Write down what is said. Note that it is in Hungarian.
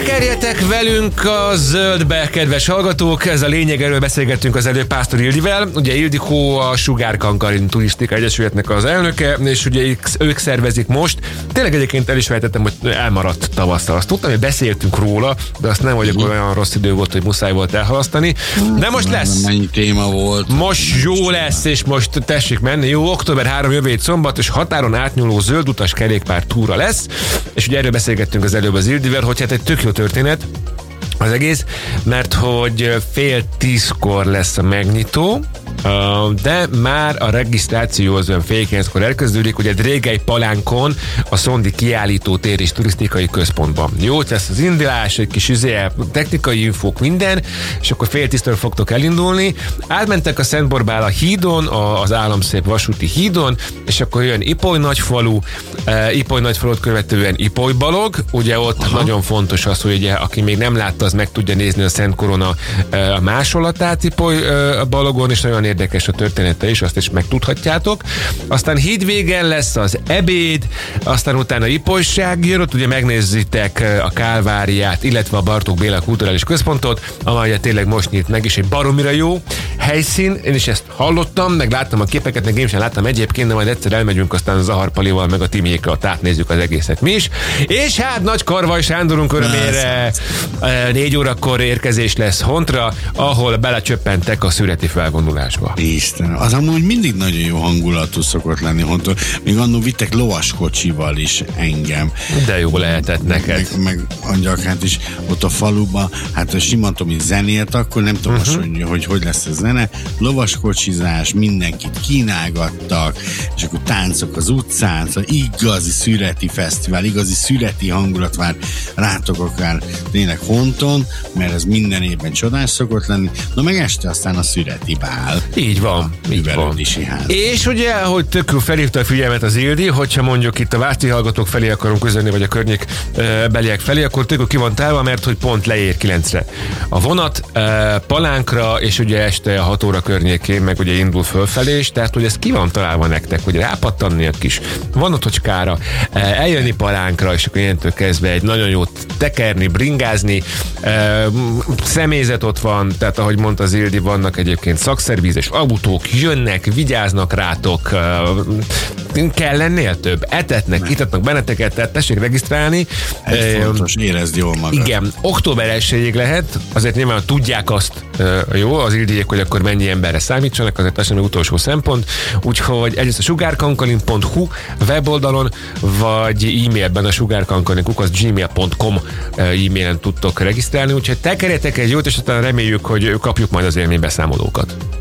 Tekerjetek velünk a zöldbe, kedves hallgatók, ez a lényeg, erről beszélgettünk az előbb Pásztor Ildivel. Ugye Ildikó a Sugár Kankarin Turisztika Egyesületnek az elnöke, és ugye ők szervezik most. Tényleg egyébként el is fejtettem, hogy elmaradt tavasszal. Azt tudtam, hogy beszéltünk róla, de azt nem vagyok, olyan rossz idő volt, hogy muszáj volt elhalasztani. De most lesz. Mennyi téma volt. Most jó lesz, és most tessék menni. Jó, október 3 jövő hét szombat, és határon átnyúló zöldutas kerékpár túra lesz. És ugye erről beszélgettünk az előbb az Ildivel, hogy hát egy tök jó történet az egész, mert hogy 9:30 lesz a megnyitó, de már a regisztráció az olyan 9:30 elkezdődik, ugye Drégely Palánkon, a Szondi kiállító tér és turisztikai központban. Jó, lesz az indulás, egy kis technikai infók, minden, és akkor 9:30 fogtok elindulni. Átmentek a Szent Borbála hídon, az államszép vasúti hídon, és akkor jön Ipoly Nagyfalu, Ipoly Nagyfalut követően Ipoly Balog, ugye ott nagyon fontos az, hogy ugye, aki még nem látta, az meg tudja nézni a Szent Korona a másolatát Ipoly Balogon, és nagyon érdekes a története is, azt is megtudhatjátok. Aztán hídvégen lesz az ebéd, aztán utána Ipolyság jön, ott ugye megnézitek a Kálváriát, illetve a Bartók Béla Kulturális Központot, amely tényleg most nyílt meg, és egy baromira jó helyszín. Én is ezt hallottam, meg láttam a képeket, meg én sem láttam egyébként, de majd egyszer elmegyünk, aztán a Zahar Palival, meg a Timiékkel átnézzük az egészet mi is. És hát Nagy Karvaj Sándorunk örömére 4 órakor érkezés lesz Hontra, ahol belecsöppentek a szüreti felvonulásba. Isten, az amúgy mindig nagyon jó hangulatú szokott lenni Honton. Még annól vittek lovaskocsival is engem. De jó lehetett neked. Meg angyalkát is ott a faluban, hát sima Tomi zenélt, akkor nem tudom hogy lesz a zene. Lovaskocsizás, mindenkit kínálgattak, és akkor táncok az utcán, szóval igazi szüreti fesztivál, igazi szüreti hangulat vár rátok akár tényleg Honton, mert ez minden évben csodás szokott lenni. Na meg este aztán a szüreti bál. Így van, így van. És ugye, hogy tök felhívta a figyelmet az Ildi, hogyha mondjuk itt a Váci hallgatók felé akarunk közölni, vagy a környék beliek felé, akkor tök ki van távol, mert hogy pont leér 9-re a vonat Palánkra, és ugye este a 6 óra környékén meg ugye indul fölfelé, és tehát hogy ez ki van találva nektek, hogy rápattanni a kis vonatocskára, eljönni Palánkra, és akkor ilyentől kezdve egy nagyon jót tekerni, bringázni, személyzet ott van, tehát ahogy mondta az Ildi, vannak egyébként szakszervízes autók, jönnek, vigyáznak rátok, kell lennél több, etetnek, itatnak benneteket, tehát tessék regisztrálni. Ez fontos, érezd jól magad. Igen, október 1-ig lehet, azért nyilván tudják azt, jó, az Ildiék, hogy akkor mennyi emberre számítsanak, azért ez sem utolsó szempont, úgyhogy egyrészt a sugárkankalin.hu weboldalon, vagy e-mailben a sugárkankalin@gmail.com e-mailen tudtok regisztrálni, úgyhogy tekerjetek egy jót, és aztán reméljük, hogy kapjuk majd az élménybeszámolókat.